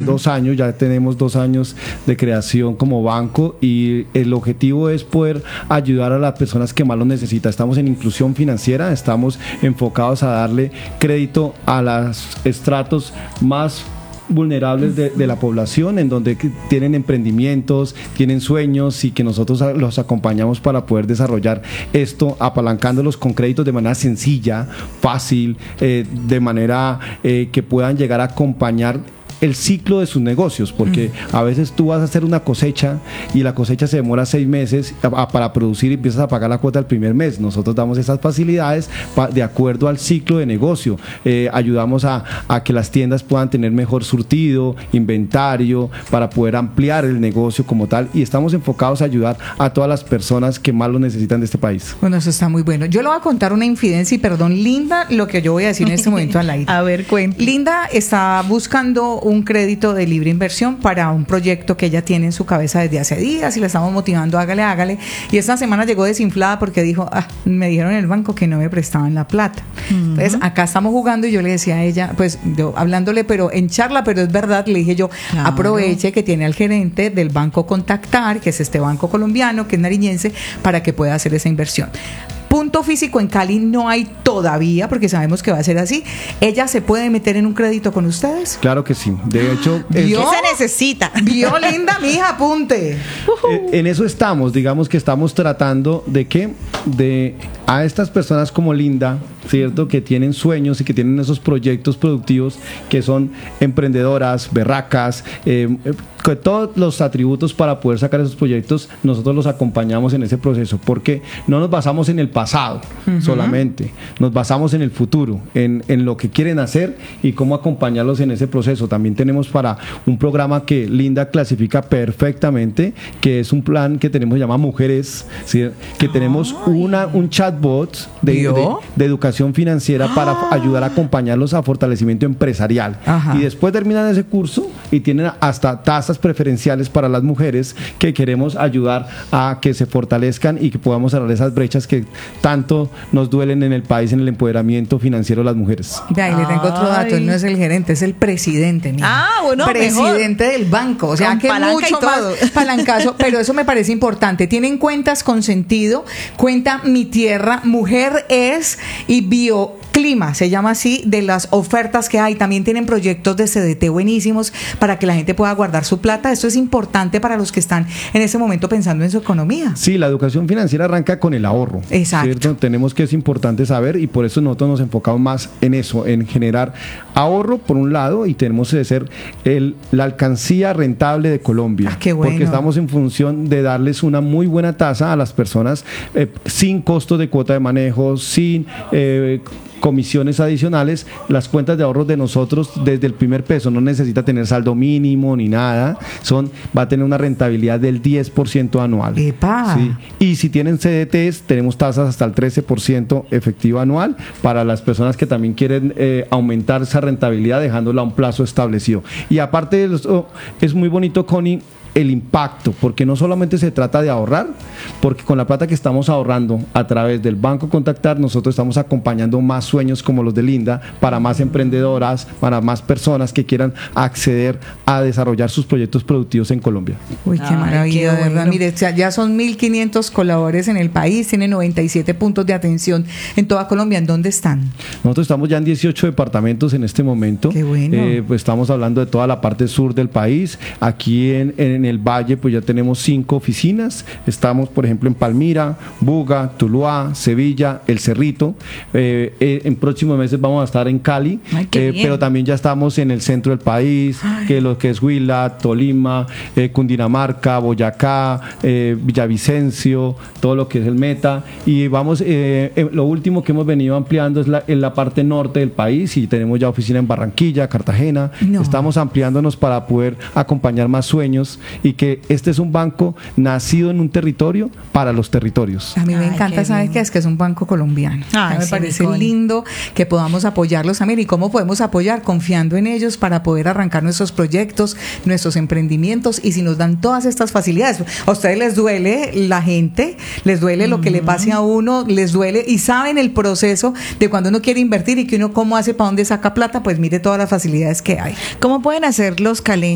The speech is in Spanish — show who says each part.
Speaker 1: 2 años, ya tenemos 2 años de creación como banco y el objetivo es poder ayudar a las personas que más lo necesitan. Estamos en inclusión financiera, estamos enfocados a darle crédito a los estratos más vulnerables de la población, en donde tienen emprendimientos, tienen sueños y que nosotros los acompañamos para poder desarrollar esto, apalancándolos con créditos de manera sencilla, fácil, de manera que puedan llegar a acompañar el ciclo de sus negocios, porque a veces tú vas a hacer una cosecha y la cosecha se demora 6 meses para producir y empiezas a pagar la cuota el primer mes. Nosotros damos esas facilidades de acuerdo al ciclo de negocio. Ayudamos a que las tiendas puedan tener mejor surtido, inventario, para poder ampliar el negocio como tal, y estamos enfocados a ayudar a todas las personas que más lo necesitan de este país.
Speaker 2: Bueno, eso está muy bueno. Yo le voy a contar una infidencia y perdón, Linda, lo que yo voy a decir en este momento al aire.
Speaker 3: A ver, cuenta.
Speaker 2: Linda está buscando un crédito de libre inversión para un proyecto que ella tiene en su cabeza desde hace días y la estamos motivando, hágale. Y esta semana llegó desinflada porque dijo, me dijeron en el banco que no me prestaban la plata. Entonces, acá estamos jugando y yo le decía a ella, pues yo hablándole, pero en charla, pero es verdad, le dije yo, claro, aproveche que tiene al gerente del banco Contactar, que es este banco colombiano, que es nariñense, para que pueda hacer esa inversión. Punto físico en Cali no hay todavía, porque sabemos que va a ser así. ¿Ella se puede meter en un crédito con ustedes?
Speaker 1: Claro que sí. De hecho,
Speaker 3: ¿qué se necesita?
Speaker 2: ¿Vio, Linda? Mija, apunte.
Speaker 1: En eso estamos, digamos que estamos tratando de a estas personas como Linda, ¿cierto? Que tienen sueños y que tienen esos proyectos productivos, que son emprendedoras, berracas, con todos los atributos para poder sacar esos proyectos. Nosotros los acompañamos en ese proceso, porque no nos basamos en el pasado solamente, nos basamos en el futuro, en lo que quieren hacer y cómo acompañarlos en ese proceso. También tenemos para un programa que Linda clasifica perfectamente, que es un plan que tenemos, se llama Mujeres, ¿sí? Que tenemos un chatbot de educación financiera para ayudar a acompañarlos a fortalecimiento empresarial. Y después terminan ese curso y tienen hasta tasas preferenciales para las mujeres, que queremos ayudar a que se fortalezcan y que podamos cerrar esas brechas que tanto nos duelen en el país en el empoderamiento financiero de las mujeres.
Speaker 2: Ya, y le tengo otro dato, él no es el gerente, es el presidente.
Speaker 3: Bueno,
Speaker 2: presidente
Speaker 3: mejor.
Speaker 2: Del banco, o sea,
Speaker 3: con
Speaker 2: que mucho más palancazo, pero eso me parece importante. Tienen cuentas con sentido, cuenta Mi Tierra, Mujer Es y Bioclima, se llama así, de las ofertas que hay. También tienen proyectos de CDT buenísimos para que la gente pueda guardar su plata. Esto es importante para los que están en ese momento pensando en su economía.
Speaker 1: Sí, la educación financiera arranca con el ahorro.
Speaker 2: Exacto.
Speaker 1: ¿Cierto? Tenemos que es importante saber, y por eso nosotros nos enfocamos más en eso, en generar ahorro por un lado, y tenemos que ser la alcancía rentable de Colombia.
Speaker 2: Qué bueno.
Speaker 1: Porque estamos en función de darles una muy buena tasa a las personas, sin costo de cuota de manejo, sin comisiones adicionales. Las cuentas de ahorros de nosotros desde el primer peso, no necesita tener saldo mínimo ni nada, va a tener una rentabilidad del 10% anual.
Speaker 2: ¡Epa!
Speaker 1: ¿Sí? Y si tienen CDTs, tenemos tasas hasta el 13% efectivo anual para las personas que también quieren aumentar esa rentabilidad dejándola a un plazo establecido. Y aparte de eso, es muy bonito, Connie, el impacto, porque no solamente se trata de ahorrar, porque con la plata que estamos ahorrando a través del Banco Contactar, nosotros estamos acompañando más sueños como los de Linda, para más emprendedoras, para más personas que quieran acceder a desarrollar sus proyectos productivos en Colombia.
Speaker 2: Uy, qué maravilla, de verdad. Mire, ya son 1.500 colaboradores en el país, tienen 97 puntos de atención en toda Colombia. ¿En dónde están?
Speaker 1: Nosotros estamos ya en 18 departamentos en este momento.
Speaker 2: Qué bueno.
Speaker 1: Pues estamos hablando de toda la parte sur del país. Aquí en el Valle, pues ya tenemos 5 oficinas. Estamos, por ejemplo, en Palmira, Buga, Tuluá, Sevilla, El Cerrito. En próximos meses vamos a estar en Cali. Pero también ya estamos en el centro del país, que lo que es Huila, Tolima, Cundinamarca, Boyacá, Villavicencio, todo lo que es el Meta. Y vamos, lo último que hemos venido ampliando es en la parte norte del país, y tenemos ya oficina en Barranquilla, Cartagena. Estamos ampliándonos para poder acompañar más sueños, y que este es un banco nacido en un territorio para los territorios.
Speaker 2: A mí me encanta, ¿sabes qué? Es que es un banco colombiano. Me parece lindo que podamos apoyarlos también. ¿Y cómo podemos apoyar? Confiando en ellos para poder arrancar nuestros proyectos, nuestros emprendimientos, y si nos dan todas estas facilidades. A ustedes les duele la gente, les duele lo que le pase a uno, les duele, y saben el proceso de cuando uno quiere invertir y que uno cómo hace, para dónde saca plata. Pues mire todas las facilidades que hay.
Speaker 3: ¿Cómo pueden hacer los caleños